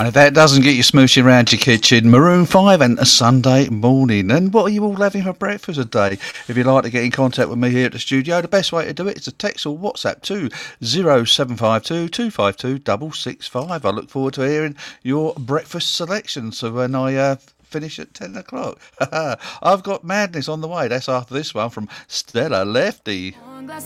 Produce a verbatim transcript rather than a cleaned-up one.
And if that doesn't get you smooshing around your kitchen, Maroon five and a Sunday morning. And what are you all having for breakfast today? If you'd like to get in contact with me here at the studio, the best way to do it is to text or WhatsApp to zero seven five two, two five two, six six five. I look forward to hearing your breakfast selection. So when I uh, finish at ten o'clock, I've got madness on the way. That's after this one from Stella Lefty.